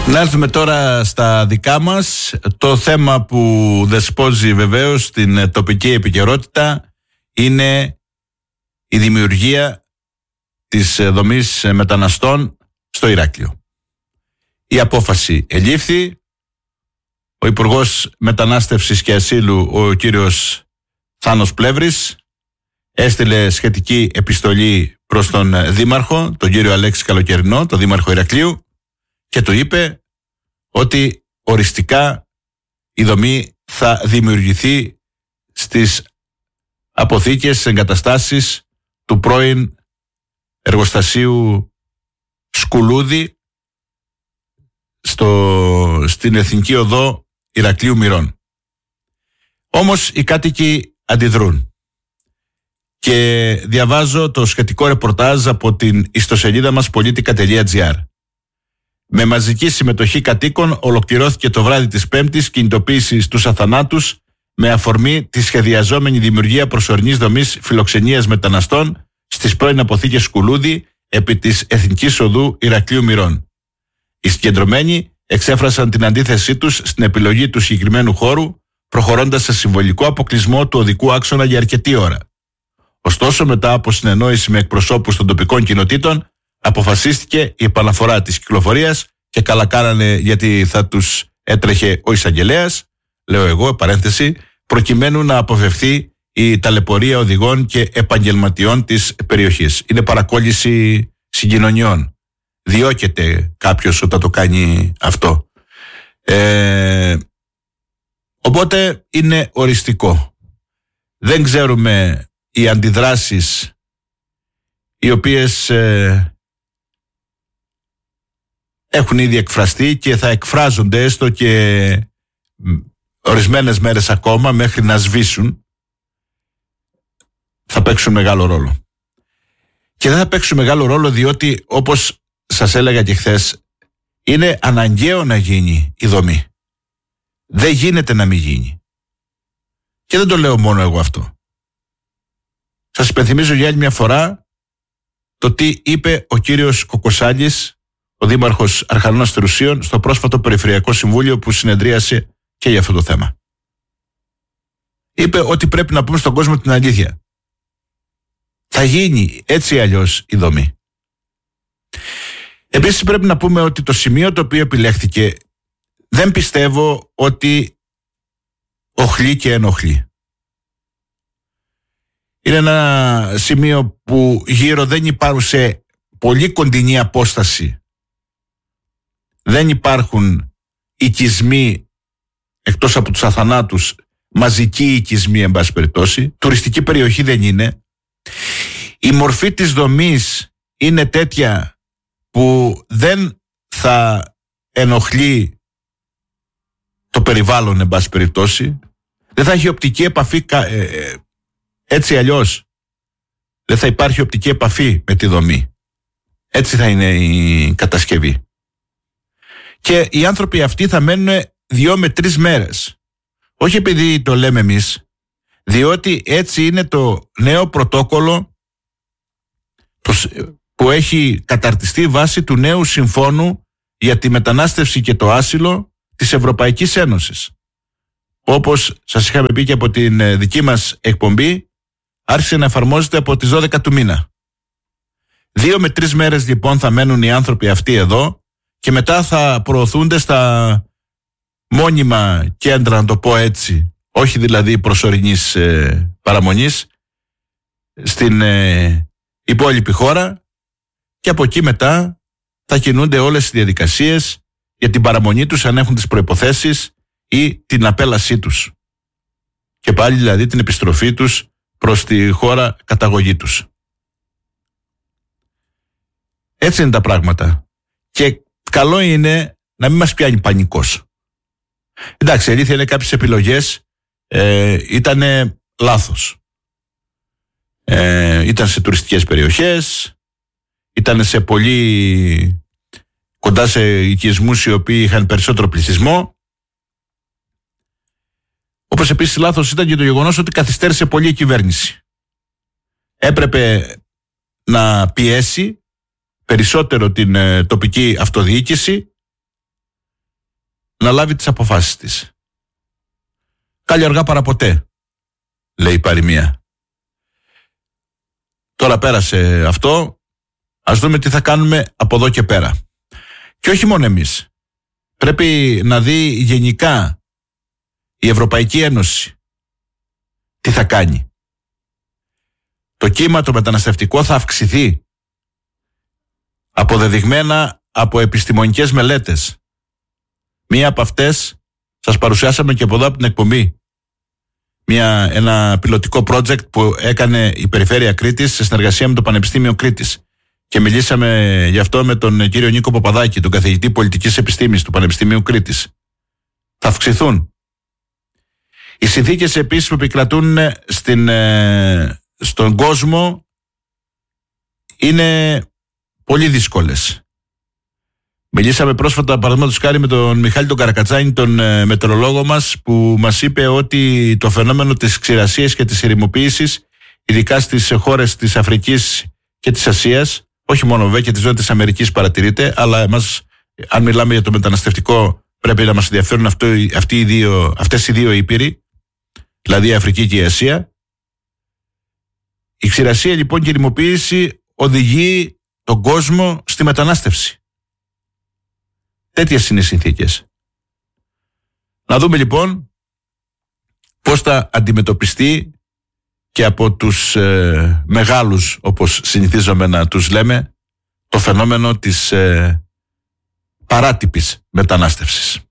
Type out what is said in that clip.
Να έρθουμε τώρα στα δικά μας. Το θέμα που δεσπόζει βεβαίως στην τοπική επικαιρότητα είναι η δημιουργία της δομής μεταναστών στο Ηράκλειο. Η απόφαση ελήφθη. Ο Υπουργός Μετανάστευσης και Ασύλου, ο κύριος Θάνος Πλεύρης, έστειλε σχετική επιστολή προς τον Δήμαρχο, τον κύριο Αλέξη Καλοκαιρινό, τον Δήμαρχο Ηρακλείου, και του είπε ότι οριστικά η δομή θα δημιουργηθεί στις αποθήκες, εγκαταστάσεις του πρώην εργοστασίου Σκουλούδη στην Εθνική Οδό Ηρακλείου Μυρών. Όμως οι κάτοικοι αντιδρούν και διαβάζω το σχετικό ρεπορτάζ από την ιστοσελίδα μας politica.gr. Με μαζική συμμετοχή κατοίκων ολοκληρώθηκε το βράδυ της Πέμπτης κινητοποίηση στους αθανάτους με αφορμή τη σχεδιαζόμενη δημιουργία προσωρινής δομής φιλοξενίας μεταναστών στις πρώην αποθήκες Σκουλούδη επί της Εθνικής Οδού Ηρακλείου Μυρών. Οι συγκεντρωμένοι εξέφρασαν την αντίθεσή τους στην επιλογή του συγκεκριμένου χώρου, προχωρώντας σε συμβολικό αποκλεισμό του οδικού άξονα για αρκετή ώρα. Ωστόσο, μετά από συνεννόηση με εκπροσώπους των τοπικών κοινοτήτων, αποφασίστηκε η επαναφορά της κυκλοφορίας και καλά κάνανε, γιατί θα τους έτρεχε ο εισαγγελέας, λέω εγώ, παρένθεση, προκειμένου να αποφευθεί η ταλαιπωρία οδηγών και επαγγελματιών της περιοχής. Είναι παρακόλληση συγκοινωνιών. Διώκεται κάποιος όταν το κάνει αυτό. Οπότε είναι οριστικό. Δεν ξέρουμε οι αντιδράσεις οι οποίες έχουν ήδη εκφραστεί και θα εκφράζονται έστω και ορισμένες μέρες ακόμα μέχρι να σβήσουν. Θα παίξουν μεγάλο ρόλο. Και δεν θα παίξουν μεγάλο ρόλο διότι, όπως σας έλεγα και χθες, είναι αναγκαίο να γίνει η δομή. Δεν γίνεται να μην γίνει. Και δεν το λέω μόνο εγώ αυτό. Σας υπενθυμίζω για άλλη μια φορά το τι είπε ο κύριος Κοκοσάλης, ο Δήμαρχος Αρχανών Αστερουσίων, στο πρόσφατο Περιφερειακό Συμβούλιο που συνεδρίασε και για αυτό το θέμα. Είπε ότι πρέπει να πούμε στον κόσμο την αλήθεια. Θα γίνει έτσι ή αλλιώς η δομή. Επίσης πρέπει να πούμε ότι το σημείο το οποίο επιλέχθηκε δεν πιστεύω ότι οχλεί και ενοχλεί. Είναι ένα σημείο που γύρω δεν υπάρχουν, σε πολύ κοντινή απόσταση δεν υπάρχουν οικισμοί εκτός από τους αθανάτους, μαζικοί οικισμοί εν πάση περιπτώσει, τουριστική περιοχή δεν είναι. Η μορφή της δομής είναι τέτοια που δεν θα ενοχλεί το περιβάλλον εν πάση περιπτώσει, δεν θα έχει οπτική επαφή έτσι αλλιώς. Δεν θα υπάρχει οπτική επαφή με τη δομή. Έτσι θα είναι η κατασκευή. Και οι άνθρωποι αυτοί θα μένουν 2 με 3 μέρες. Όχι επειδή το λέμε εμείς, διότι έτσι είναι το νέο πρωτόκολλο που έχει καταρτιστεί βάσει του νέου συμφώνου για τη μετανάστευση και το άσυλο της Ευρωπαϊκής Ένωσης. Όπως σας είχαμε πει και από την δική μας εκπομπή, άρχισε να εφαρμόζεται από τις 12 του μήνα. 2 με 3 μέρες λοιπόν θα μένουν οι άνθρωποι αυτοί εδώ και μετά θα προωθούνται στα μόνιμα κέντρα, να το πω έτσι, όχι δηλαδή προσωρινής παραμονής, στην υπόλοιπη χώρα, και από εκεί μετά θα κινούνται όλες οι διαδικασίες για την παραμονή τους αν έχουν τις προϋποθέσεις ή την απέλασή τους. Και πάλι δηλαδή την επιστροφή τους προς τη χώρα καταγωγή τους. Έτσι είναι τα πράγματα. Και καλό είναι να μην μας πιάνει πανικός. Εντάξει, αλήθεια είναι κάποιες επιλογές ήταν λάθος. Ήταν σε τουριστικές περιοχές, ήταν σε πολύ κοντά σε οικισμούς οι οποίοι είχαν περισσότερο πληθυσμό. Όπως επίσης λάθος ήταν και το γεγονός ότι καθυστέρησε πολύ η κυβέρνηση. Έπρεπε να πιέσει περισσότερο την τοπική αυτοδιοίκηση να λάβει τις αποφάσεις της. Καλή αργά παρά ποτέ, λέει η παροιμία. Τώρα πέρασε αυτό, ας δούμε τι θα κάνουμε από εδώ και πέρα. Και όχι μόνο εμείς. Πρέπει να δει γενικά η Ευρωπαϊκή Ένωση τι θα κάνει. Το κύμα το μεταναστευτικό θα αυξηθεί. Αποδεδειγμένα από επιστημονικές μελέτες. Μία από αυτές σας παρουσιάσαμε και από εδώ από την εκπομπή. Ένα πιλωτικό project που έκανε η Περιφέρεια Κρήτης σε συνεργασία με το Πανεπιστήμιο Κρήτης. Και μιλήσαμε γι' αυτό με τον κύριο Νίκο Παπαδάκη, τον καθηγητή πολιτικής επιστήμης του Πανεπιστημίου Κρήτης. Θα αυξηθούν. Οι συνθήκες επίσης που επικρατούν στον κόσμο είναι πολύ δύσκολες. Μιλήσαμε πρόσφατα, παραδείγματος χάρη, με τον Μιχάλη τον Καρακατσάνη, τον μετεωρολόγο μας, που μας είπε ότι το φαινόμενο της ξηρασίας και της ερημοποίησης, ειδικά στις χώρες της Αφρικής και της Ασίας, όχι μόνο βέβαια και τη ζώνη της Αμερικής παρατηρείται, αλλά εμάς, αν μιλάμε για το μεταναστευτικό, πρέπει να μας ενδιαφέρουν αυτές οι δύο ήπειροι, δηλαδή η Αφρική και η Ασία. Η ξηρασία λοιπόν και η ερημοποίηση οδηγεί τον κόσμο στη μετανάστευση. Τέτοιες είναι οι συνθήκες. Να δούμε λοιπόν πώς θα αντιμετωπιστεί και από τους μεγάλους, όπως συνηθίζομαι να τους λέμε, το φαινόμενο της παράτυπης μετανάστευσης.